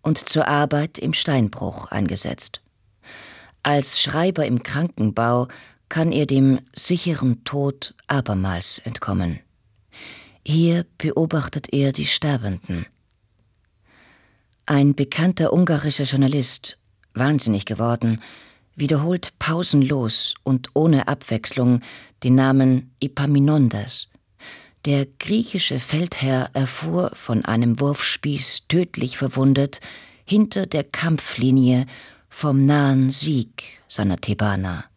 und zur Arbeit im Steinbruch eingesetzt. Als Schreiber im Krankenbau kann er dem sicheren Tod abermals entkommen. Hier beobachtet er die Sterbenden. Ein bekannter ungarischer Journalist, wahnsinnig geworden, wiederholt pausenlos und ohne Abwechslung den Namen Epaminondas. Der griechische Feldherr erfuhr von einem Wurfspieß tödlich verwundet hinter der Kampflinie vom nahen Sieg seiner Thebaner.